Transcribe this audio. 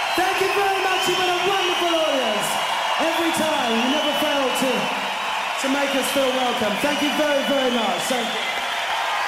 Thank you very much. You've been a wonderful audience. Every time, you never fail to make us feel welcome. Thank you very, very much. Thank you.